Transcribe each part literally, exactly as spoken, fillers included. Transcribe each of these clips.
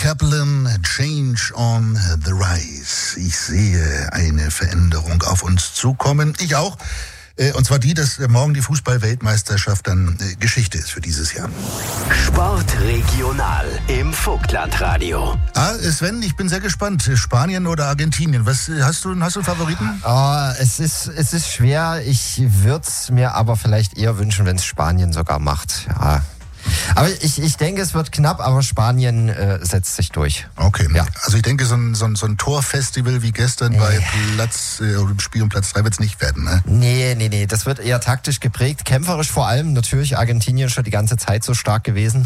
Kaplan, Change on the Rise. Ich sehe eine Veränderung auf uns zukommen. Ich auch. Und zwar die, dass morgen die Fußball-Weltmeisterschaft dann Geschichte ist für dieses Jahr. Sportregional im Vogtlandradio. Ah, Sven, ich bin sehr gespannt. Spanien oder Argentinien? Was hast du, hast du einen Favoriten? Oh, es ist, es ist schwer. Ich würde es mir aber vielleicht eher wünschen, wenn es Spanien sogar macht. Ja. Aber ich, ich denke, es wird knapp, aber Spanien äh, setzt sich durch. Okay, ja. Also ich denke, so ein, so ein, so ein Torfestival wie gestern äh. bei Platz, äh, im Spiel um Platz drei wird es nicht werden, ne? Nee, nee, nee, das wird eher taktisch geprägt, kämpferisch vor allem. Natürlich Argentinien schon die ganze Zeit so stark gewesen,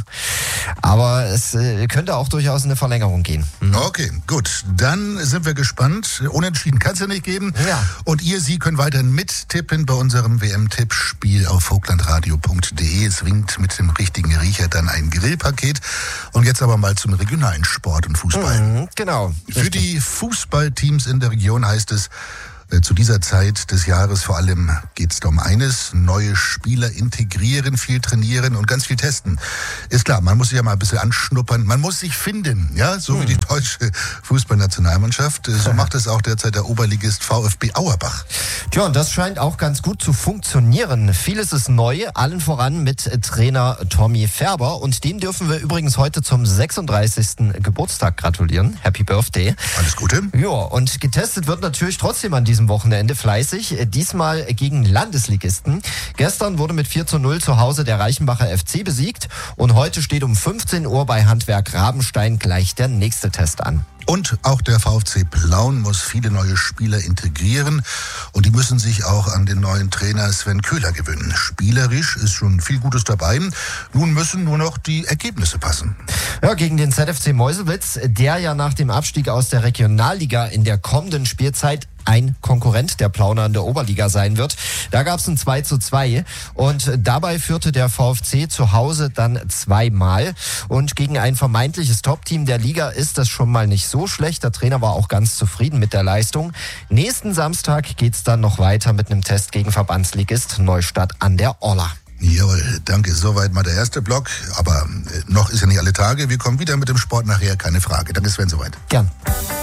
aber es äh, könnte auch durchaus eine Verlängerung gehen. Mhm. Okay, gut, dann sind wir gespannt. Unentschieden kann es ja nicht geben. Ja. Und ihr, Sie können weiterhin mittippen bei unserem W M-Tippspiel auf vogtlandradio punkt de. Es winkt mit dem richtigen Riecher dann ein Grillpaket. Und jetzt aber mal zum regionalen Sport und Fußball. Mhm, genau. Für richtig. die Fußballteams in der Region heißt es, äh, zu dieser Zeit des Jahres vor allem geht es um eines, neue Spieler integrieren, viel trainieren und ganz viel testen. Ist klar, man muss sich ja mal ein bisschen anschnuppern, man muss sich finden, ja, so hm. wie die deutsche Fußballnationalmannschaft. So macht es auch derzeit der Oberligist VfB Auerbach. Tja, und das scheint auch ganz gut zu funktionieren. Vieles ist neu, allen voran mit Trainer Tommy Färber. Und dem dürfen wir übrigens heute zum sechsunddreißigsten Geburtstag gratulieren. Happy Birthday. Alles Gute. Ja, und getestet wird natürlich trotzdem an diesem Wochenende fleißig. Diesmal gegen Landesligisten. Gestern wurde mit vier zu null zu Hause der Reichenbacher F C besiegt. Und heute steht um fünfzehn Uhr bei Handwerk Rabenstein gleich der nächste Test an. Und auch der VfC Plauen muss viele neue Spieler integrieren und die müssen sich auch an den neuen Trainer Sven Köhler gewöhnen. Spielerisch ist schon viel Gutes dabei. Nun müssen nur noch die Ergebnisse passen. Ja, gegen den Z F C Meuselwitz, der ja nach dem Abstieg aus der Regionalliga in der kommenden Spielzeit ein Konkurrent der Plauner in der Oberliga sein wird. Da gab es ein zwei zu zwei und dabei führte der VfC zu Hause dann zweimal. Und gegen ein vermeintliches Top-Team der Liga ist das schon mal nicht so schlecht. Der Trainer war auch ganz zufrieden mit der Leistung. Nächsten Samstag geht's dann noch weiter mit einem Test gegen Verbandsligist Neustadt an der Orla. Jawohl, danke. Soweit mal der erste Block. Aber noch ist ja nicht alle Tage. Wir kommen wieder mit dem Sport nachher, keine Frage. Danke Sven, soweit. Gern.